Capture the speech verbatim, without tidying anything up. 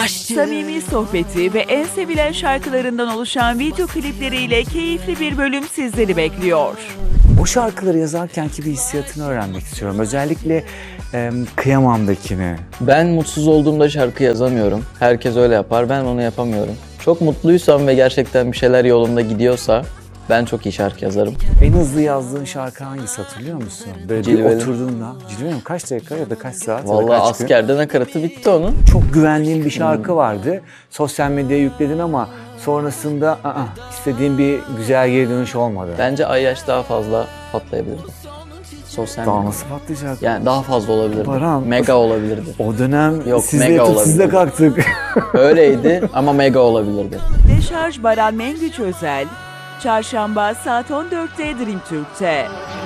Aşçı. Samimi sohbeti ve en sevilen şarkılarından oluşan video klipleriyle keyifli bir bölüm sizleri bekliyor. O şarkıları yazarkenki bir hissiyatını öğrenmek istiyorum. Özellikle e, Kıyamam'dakini. Ben mutsuz olduğumda şarkı yazamıyorum. Herkes öyle yapar, ben onu yapamıyorum. Çok mutluysam ve gerçekten bir şeyler yolunda gidiyorsa ben çok iyi şarkı yazarım. En hızlı yazdığın şarkı hangisi, hatırlıyor musun? Böyle Cilveli. bir oturduğunda, Cilveli mi? Kaç dakika ya da kaç saat? ya da Vallahi kaç gün? askerde nakaratı bitti onun. Çok güvendiğin bir şarkı vardı. Sosyal medyaya yükledin ama sonrasında ı-ı, istediğin bir güzel geri dönüş olmadı. Bence Ayyaş daha fazla patlayabilirdi. Sosyal Daha medya. nasıl patlayacak? Yani daha fazla olabilirdi. Baran. Mega olabilirdi. O dönem Yok, sizle mega yatıp sizle olabilir. kalktık. Öyleydi ama mega olabilirdi. Deşarj Baran Mengüç Özel, Çarşamba saat on dörtte Dream Türk'te.